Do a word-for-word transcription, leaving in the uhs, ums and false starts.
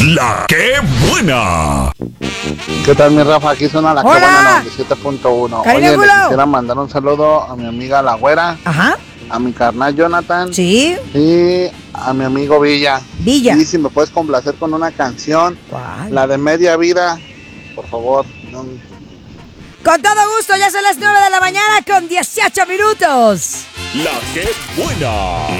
La que buena. ¿Qué tal, mi Rafa? Aquí suena la que Hola. buena noventa y siete punto uno. Oye, le Cariñáculo. quisiera mandar un saludo a mi amiga La Güera, Ajá. a mi carnal Jonathan Sí. y a mi amigo Villa. Villa. Y si me puedes complacer con una canción, ¿Cuál? la de Media Vida, por favor. No. Con todo gusto, ya son las nueve de la mañana con dieciocho minutos. La que buena.